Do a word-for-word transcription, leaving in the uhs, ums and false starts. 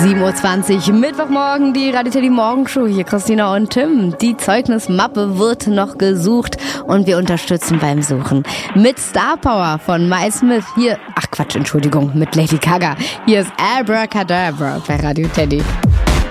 sieben Uhr zwanzig, Mittwochmorgen, die Radio Teddy Morgenshow. Hier Christina und Tim. Die Zeugnismappe wird noch gesucht und wir unterstützen beim Suchen. Mit Star Power von Mai Smith. Hier, ach Quatsch, Entschuldigung, mit Lady Gaga. Hier ist Abracadabra bei Radio Teddy.